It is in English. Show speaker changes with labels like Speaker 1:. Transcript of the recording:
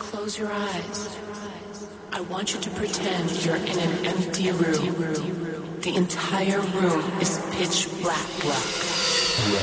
Speaker 1: Close your eyes. I want you to pretend you're in an empty room. The entire room is pitch black.